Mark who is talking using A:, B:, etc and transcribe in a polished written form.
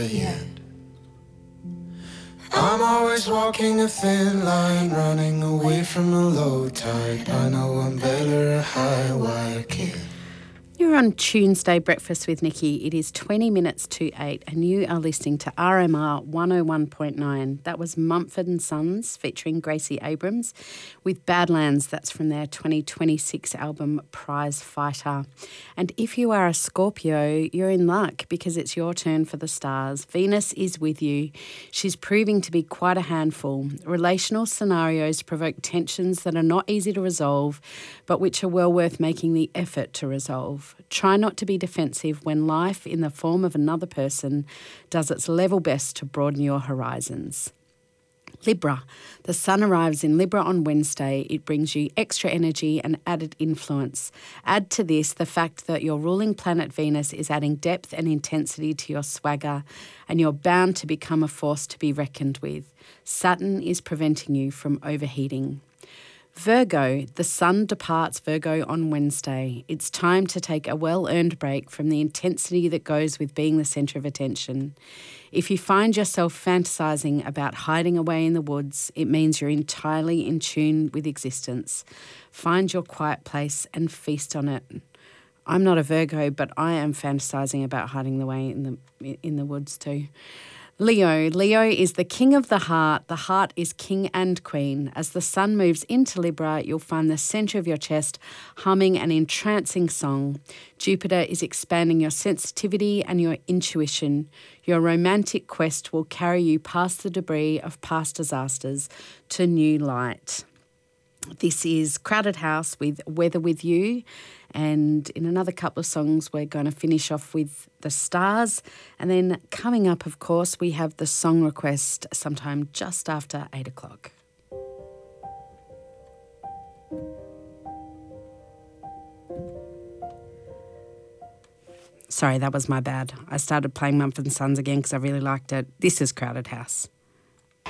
A: yet. I'm always walking a thin line, running away from a low tide. I know I'm better a high wire kid.
B: You're on Tuesday Breakfast with Nikki. It is 20 minutes to 8 and you are listening to RMR 101.9. That was Mumford & Sons featuring Gracie Abrams with Badlands. That's from their 2026 album Prize Fighter. And if you are a Scorpio, you're in luck because it's your turn for the stars. Venus is with you. She's proving to be quite a handful. Relational scenarios provoke tensions that are not easy to resolve, but which are well worth making the effort to resolve. Try not to be defensive when life in the form of another person does its level best to broaden your horizons. Libra. The sun arrives in Libra on Wednesday. It brings you extra energy and added influence. Add to this the fact that your ruling planet Venus is adding depth and intensity to your swagger, and you're bound to become a force to be reckoned with. Saturn is preventing you from overheating. Virgo, the sun departs Virgo on Wednesday. It's time to take a well-earned break from the intensity that goes with being the centre of attention. If you find yourself fantasising about hiding away in the woods, it means you're entirely in tune with existence. Find your quiet place and feast on it. I'm not a Virgo, but I am fantasising about hiding away in the woods too. Leo is the king of the heart. The heart is king and queen. As the sun moves into Libra, you'll find the centre of your chest humming an entrancing song. Jupiter is expanding your sensitivity and your intuition. Your romantic quest will carry you past the debris of past disasters to new light. This is Crowded House with Weather With You. And in another couple of songs, we're going to finish off with The Stars. And then coming up, of course, we have the song request sometime just after 8 o'clock. Sorry, that was my bad. I started playing Mumford & Sons again because I really liked it. This is Crowded House.